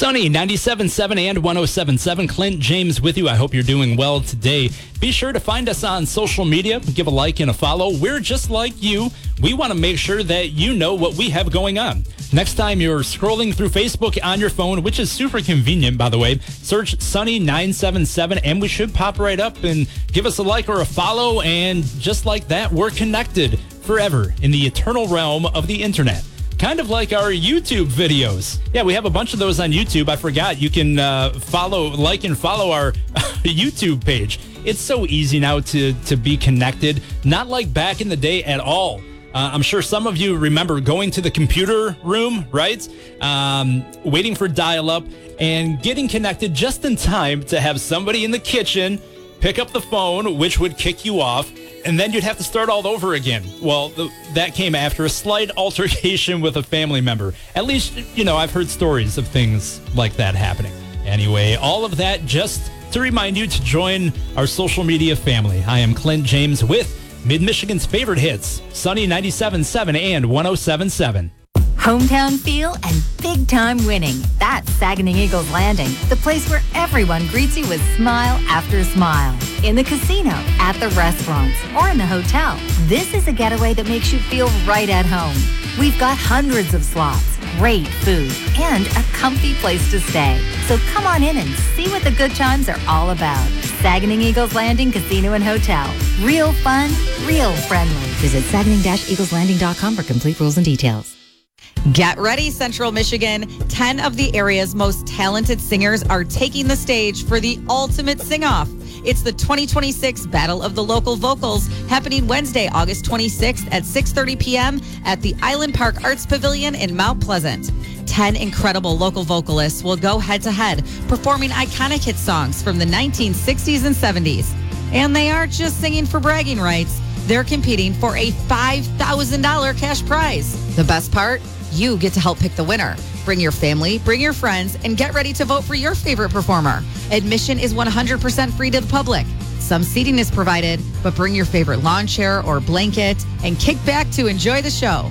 Sunny 97.7 and 107.7. Clint James with you. I hope you're doing well today. Be sure to find us on social media. Give a like and a follow. We're just like you. We want to make sure that you know what we have going on. Next time you're scrolling through Facebook on your phone, which is super convenient, by the way, search Sunny 977 and we should pop right up and give us a like or a follow. And just like that, we're connected forever in the eternal realm of the internet. Kind of like our YouTube videos. Yeah, we have a bunch of those on YouTube. I forgot you can like and follow our YouTube page. It's so easy now to be connected. Not like back in the day at all. I'm sure some of you remember going to the computer room, right? Waiting for dial-up and getting connected just in time to have somebody in the kitchen pick up the phone, which would kick you off, and then you'd have to start all over again. Well, that came after a slight altercation with a family member. At least, I've heard stories of things like that happening. Anyway, all of that just to remind you to join our social media family. I am Clint James with Mid-Michigan's favorite hits, Sunny 97.7 and 107.7. Hometown feel and big-time winning. That's Saguenay Eagles Landing, the place where everyone greets you with smile after smile. In the casino, at the restaurants, or in the hotel, this is a getaway that makes you feel right at home. We've got hundreds of slots, great food, and a comfy place to stay. So come on in and see what the good times are all about. Saguenay Eagles Landing Casino and Hotel. Real fun, real friendly. Visit Saguenay-EaglesLanding.com for complete rules and details. Get ready, Central Michigan. 10 of the area's most talented singers are taking the stage for the ultimate sing-off. It's the 2026 Battle of the Local Vocals happening Wednesday, August 26th at 6:30 p.m. at the Island Park Arts Pavilion in Mount Pleasant. 10 incredible local vocalists will go head-to-head, performing iconic hit songs from the 1960s and 70s. And they aren't just singing for bragging rights. They're competing for a $5,000 cash prize. The best part? You get to help pick the winner. Bring your family, bring your friends, and get ready to vote for your favorite performer. Admission is 100% free to the public. Some seating is provided, but bring your favorite lawn chair or blanket and kick back to enjoy the show.